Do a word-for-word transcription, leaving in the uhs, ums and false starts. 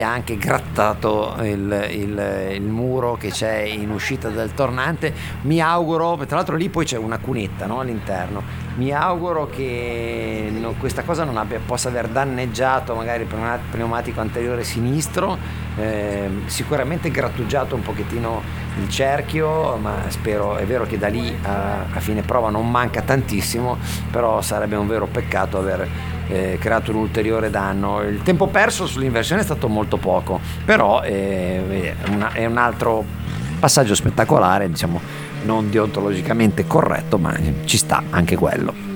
ha anche grattato il, il, il muro che c'è in uscita del tornante. Mi auguro, tra l'altro lì poi c'è una cunetta, no, all'interno, mi auguro che no, questa cosa non abbia, possa aver danneggiato magari il pneumatico anteriore sinistro, eh, sicuramente grattugiato un pochettino il cerchio, ma spero, è vero che da lì a, a fine prova non manca tantissimo, però sarebbe un vero peccato aver eh, creato un ulteriore danno. Il tempo perso sull'inversione è stato molto poco, però eh, è, una, è un altro passaggio spettacolare, diciamo non deontologicamente corretto, ma ci sta anche quello.